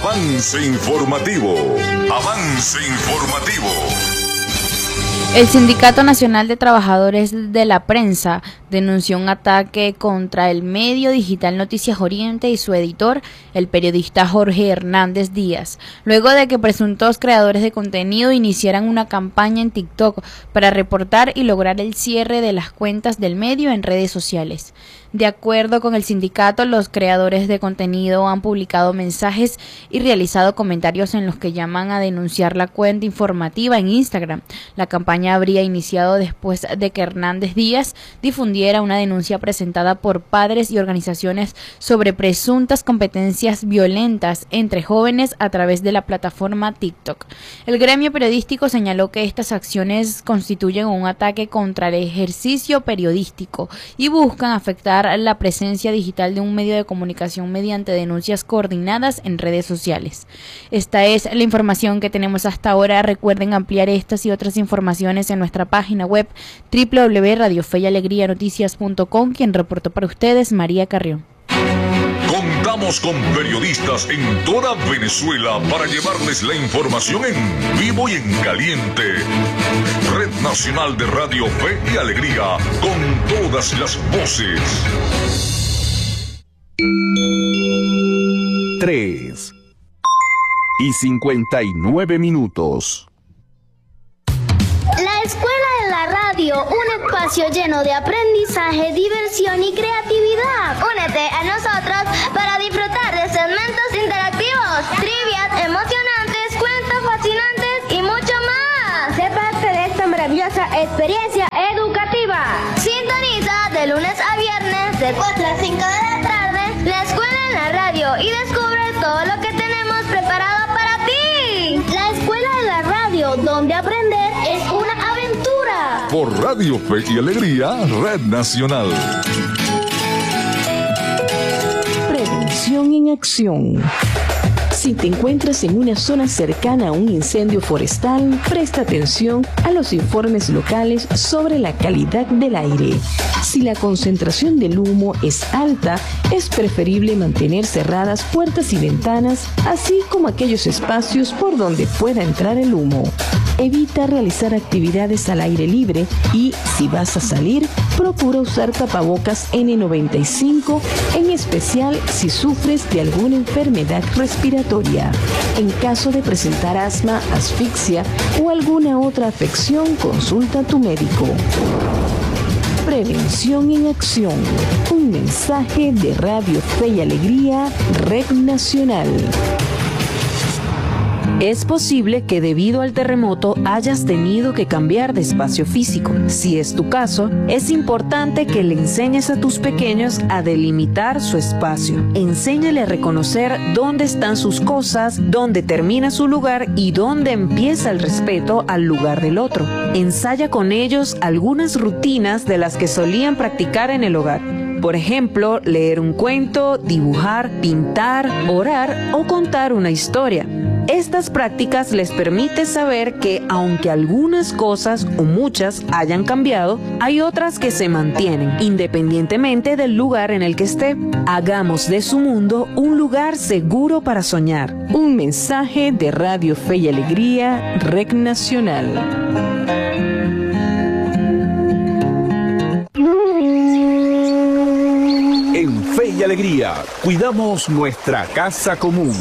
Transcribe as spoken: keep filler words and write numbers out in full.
Avance informativo. Avance informativo. El Sindicato Nacional de Trabajadores de la Prensa denunció un ataque contra el medio digital Noticias Oriente y su editor, el periodista Jorge Hernández Díaz, luego de que presuntos creadores de contenido iniciaran una campaña en TikTok para reportar y lograr el cierre de las cuentas del medio en redes sociales. De acuerdo con el sindicato, los creadores de contenido han publicado mensajes y realizado comentarios en los que llaman a denunciar la cuenta informativa en Instagram. La campaña habría iniciado después de que Hernández Díaz difundiera una denuncia presentada por padres y organizaciones sobre presuntas competencias violentas entre jóvenes a través de la plataforma TikTok. El gremio periodístico señaló que estas acciones constituyen un ataque contra el ejercicio periodístico y buscan afectar la presencia digital de un medio de comunicación mediante denuncias coordinadas en redes sociales. Esta es la información que tenemos hasta ahora. Recuerden ampliar estas y otras informaciones en nuestra página web doble u doble u doble u punto radio fe y alegría noticias punto com. Quien reportó para ustedes, María Carrión. Contamos con periodistas en toda Venezuela para llevarles la información en vivo y en caliente. Red Nacional de Radio Fe y Alegría, con todas las voces. Tres y cincuenta y nueve minutos. La Escuela de la Radio, un espacio lleno de aprendizaje, diversión y creatividad. Únete a nosotros para disfrutar de segmentos interactivos, trivias emocionantes, cuentos fascinantes y mucho más. Sé parte de esta maravillosa experiencia educativa. Sintoniza de lunes a viernes de cuatro a cinco de la tarde la Escuela en la Radio y descubre todo lo que tenemos preparado para ti. La Escuela de la Radio, donde aprender es una aventura. Por Radio Fe y Alegría, Red Nacional. Prevención en acción. Si te encuentras en una zona cercana a un incendio forestal, presta atención a los informes locales sobre la calidad del aire. Si la concentración del humo es alta, es preferible mantener cerradas puertas y ventanas, así como aquellos espacios por donde pueda entrar el humo. Evita realizar actividades al aire libre y, si vas a salir, procura usar tapabocas ene noventa y cinco, en especial si sufres de alguna enfermedad respiratoria. En caso de presentar asma, asfixia o alguna otra afección, consulta a tu médico. Prevención en acción. Un mensaje de Radio Fe y Alegría, Red Nacional. Es posible que debido al terremoto hayas tenido que cambiar de espacio físico. Si es tu caso, es importante que le enseñes a tus pequeños a delimitar su espacio. Enséñale a reconocer dónde están sus cosas, dónde termina su lugar y dónde empieza el respeto al lugar del otro. Ensaya con ellos algunas rutinas de las que solían practicar en el hogar. Por ejemplo, leer un cuento, dibujar, pintar, orar o contar una historia. Estas prácticas les permiten saber que aunque algunas cosas o muchas hayan cambiado, hay otras que se mantienen, independientemente del lugar en el que esté. Hagamos de su mundo un lugar seguro para soñar. Un mensaje de Radio Fe y Alegría, Red Nacional. En Fe y Alegría, cuidamos nuestra casa común.